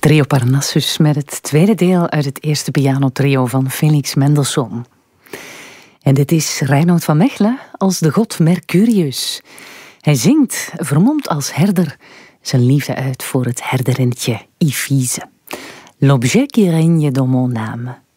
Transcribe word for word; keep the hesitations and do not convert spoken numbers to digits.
Trio Parnassus met het tweede deel uit het eerste pianotrio van Felix Mendelssohn. En dit is Reinoud van Mechelen als de god Mercurius. Hij zingt, vermomd als herder, zijn liefde uit voor het herderinnetje Iphise. L'objet qui règne dans mon âme.